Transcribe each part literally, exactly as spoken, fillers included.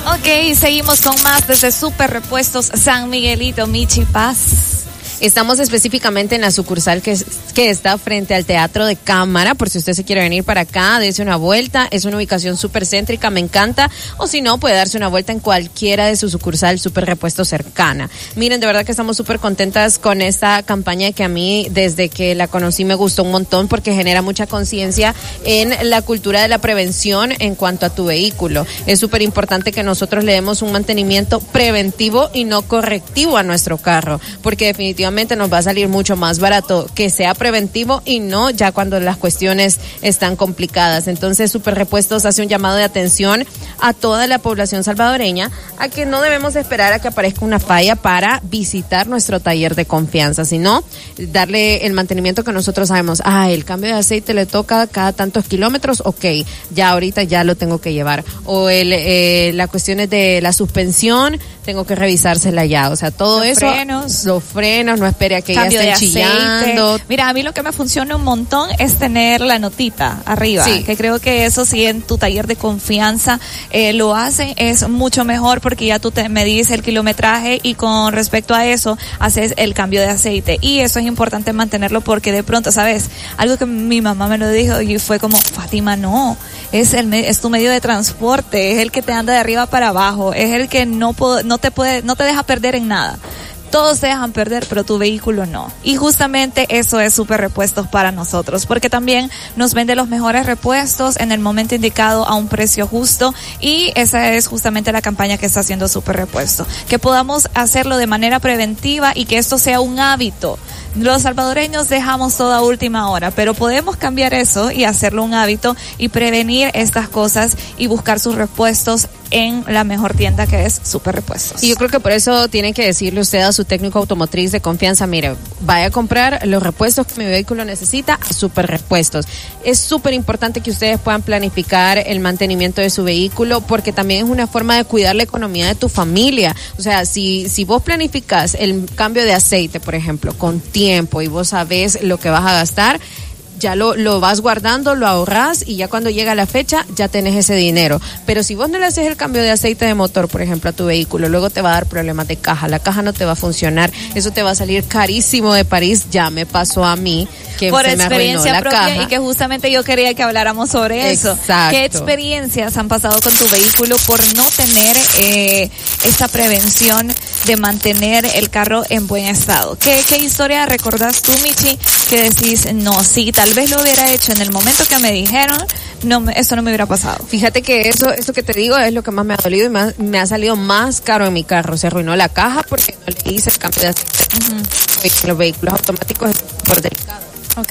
Ok, seguimos con más desde Super Repuestos San Miguelito, Michi Paz. Estamos específicamente en la sucursal que, que está frente al Teatro de Cámara, por si usted se quiere venir para acá, dése una vuelta, es una ubicación súper céntrica, me encanta, o si no, puede darse una vuelta en cualquiera de su sucursal Super Repuesto cercana. Miren, de verdad que estamos súper contentas con esta campaña que a mí, desde que la conocí, me gustó un montón porque genera mucha conciencia en la cultura de la prevención en cuanto a tu vehículo. Es súper importante que nosotros le demos un mantenimiento preventivo y no correctivo a nuestro carro, porque definitivamente nos va a salir mucho más barato que sea preventivo y no ya cuando las cuestiones están complicadas. Entonces, Super Repuestos hace un llamado de atención a toda la población salvadoreña a que no debemos esperar a que aparezca una falla para visitar nuestro taller de confianza, sino darle el mantenimiento que nosotros sabemos. Ah, el cambio de aceite le toca cada tantos kilómetros, ok, ya ahorita ya lo tengo que llevar. O el eh, las cuestiones de la suspensión, tengo que revisársela ya. O sea, todo los eso, frenos. los frenos, no espere a que Cambio ya estén de aceite. chillando. Mira, a mí lo que me funciona un montón es tener la notita arriba, Sí. que creo que eso sí en tu taller de confianza eh, lo hacen, es mucho mejor porque ya tú te medís el kilometraje y con respecto a eso haces el cambio de aceite, y eso es importante mantenerlo porque de pronto, ¿sabes? Algo que mi mamá me lo dijo y fue como, Fátima, no, es el es tu medio de transporte, es el que te anda de arriba para abajo, es el que no puede, no te puede, no te deja perder en nada. Todos se dejan perder, pero tu vehículo no. Y justamente eso es Super Repuestos para nosotros, porque también nos vende los mejores repuestos en el momento indicado a un precio justo, y esa es justamente la campaña que está haciendo Super Repuesto. Que podamos hacerlo de manera preventiva y que esto sea un hábito. Los salvadoreños dejamos todo a última hora, pero podemos cambiar eso y hacerlo un hábito y prevenir estas cosas y buscar sus repuestos en la mejor tienda, que es Super Repuestos. Y yo creo que por eso tiene que decirle usted a su técnico automotriz de confianza, mire, vaya a comprar los repuestos que mi vehículo necesita a Super Repuestos. Es súper importante que ustedes puedan planificar el mantenimiento de su vehículo, porque también es una forma de cuidar la economía de tu familia. O sea, si, si vos planificas el cambio de aceite, por ejemplo, con tiempo, y vos sabés lo que vas a gastar, ya lo, lo vas guardando, lo ahorras, y ya cuando llega la fecha ya tenés ese dinero. Pero si vos no le haces el cambio de aceite de motor, por ejemplo, a tu vehículo, luego te va a dar problemas de caja, la caja no te va a funcionar, eso te va a salir carísimo de París. Ya me pasó a mí que por se me arruinó experiencia la propia, caja. y que justamente yo quería que habláramos sobre eso. Exacto. ¿Qué experiencias han pasado con tu vehículo por no tener eh, esta prevención de mantener el carro en buen estado? ¿Qué, qué historia recordás tú, Michi, que decís, no, sí, tal vez lo hubiera hecho en el momento que me dijeron, no, esto no me hubiera pasado? Fíjate que eso, eso que te digo es lo que más me ha dolido y más, me ha salido más caro en mi carro. Se arruinó la caja porque no le hice el cambio de aceite. Uh-huh. Y los vehículos automáticos es por delicado. Ok.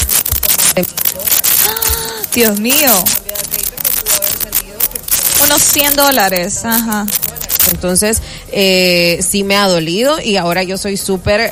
Dios mío. Unos cien dólares. Ajá. Entonces, eh, sí me ha dolido, y ahora yo soy súper...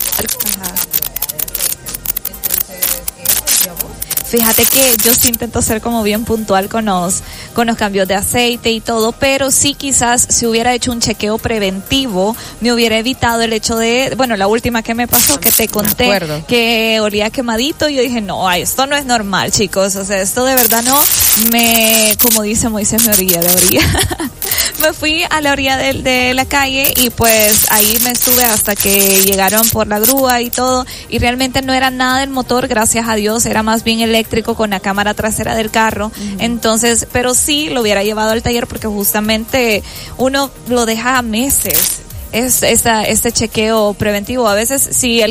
Fíjate que yo sí intento ser como bien puntual con los, con los cambios de aceite y todo, pero sí quizás si hubiera hecho un chequeo preventivo, me hubiera evitado el hecho de, bueno, la última que me pasó, que te conté, que olía quemadito, y yo dije, no, ay, esto no es normal, chicos, o sea, esto de verdad no, me, como dice Moisés, me orilla de orilla. Me fui a la orilla de, de la calle, y pues ahí me estuve hasta que llegaron por la grúa y todo, y realmente no era nada del motor, gracias a Dios, era más bien eléctrico con la cámara trasera del carro. Uh-huh. Entonces, pero sí lo hubiera llevado al taller, porque justamente uno lo deja a meses, es esa, este chequeo preventivo. A veces si el